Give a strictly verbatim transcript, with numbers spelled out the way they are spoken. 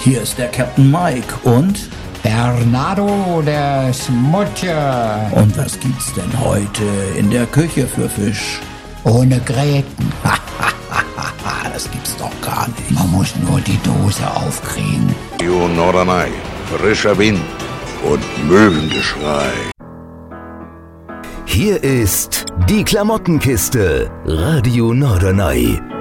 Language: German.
Hier ist der Captain Mike und Bernardo, der Smutje. Und was gibt's denn heute in der Küche für Fisch? Ohne Gräten. Das gibt's doch gar nicht. Man muss nur die Dose aufkriegen. Radio Norderney, frischer Wind und Möwengeschrei. Hier ist die Klamottenkiste, Radio Norderney.